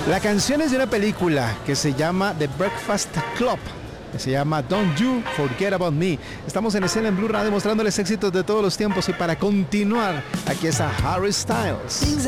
La canción es de una película que se llama The Breakfast Club, que se llama Don't You Forget About Me. Estamos en escena en Blue Radio mostrándoles éxitos de todos los tiempos, y para continuar, aquí está Harry Styles.